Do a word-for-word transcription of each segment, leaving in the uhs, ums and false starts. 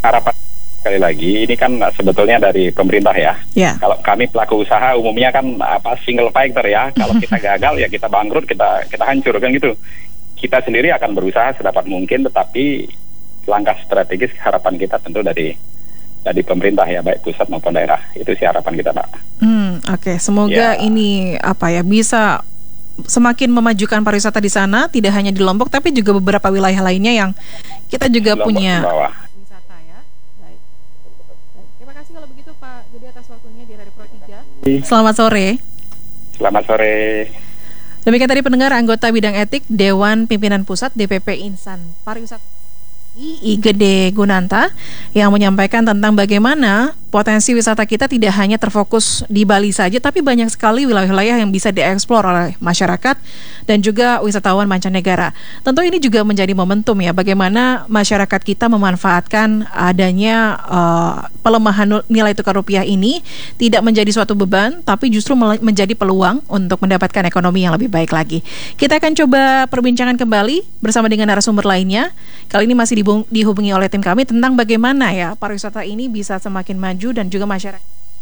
harapan sekali lagi ini kan sebetulnya dari pemerintah ya. Yeah. Kalau kami pelaku usaha umumnya kan apa single fighter ya. Kalau kita gagal ya kita bangkrut, kita kita hancur kan gitu. Kita sendiri akan berusaha sedapat mungkin, tetapi langkah strategis harapan kita tentu dari dari pemerintah ya, baik pusat maupun daerah. Itu sih harapan kita, Pak. Hmm, oke. Okay. Semoga ya. ini apa ya bisa semakin memajukan pariwisata di sana, tidak hanya di Lombok tapi juga beberapa wilayah lainnya yang kita juga Lombok punya wisata ya. Baik. Baik. Terima kasih kalau begitu Pak Gede atas waktunya di Radio Pro tiga. Selamat sore. Selamat sore. Demikian tadi pendengar anggota bidang etik Dewan Pimpinan Pusat D P P Insan Pariwisata I Gede Gunanta yang menyampaikan tentang bagaimana potensi wisata kita tidak hanya terfokus di Bali saja, tapi banyak sekali wilayah-wilayah yang bisa dieksplor oleh masyarakat dan juga wisatawan mancanegara. Tentu ini juga menjadi momentum ya, bagaimana masyarakat kita memanfaatkan adanya uh, pelemahan nilai tukar rupiah ini tidak menjadi suatu beban, tapi justru menjadi peluang untuk mendapatkan ekonomi yang lebih baik lagi. Kita akan coba perbincangan kembali bersama dengan narasumber lainnya. Kali ini masih dihubungi oleh tim kami tentang bagaimana ya pariwisata ini bisa semakin maju dan juga masyarakat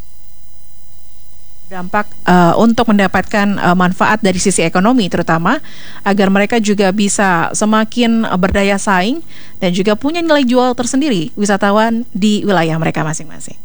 dampak uh, untuk mendapatkan uh, manfaat dari sisi ekonomi terutama agar mereka juga bisa semakin uh, berdaya saing dan juga punya nilai jual tersendiri wisatawan di wilayah mereka masing-masing.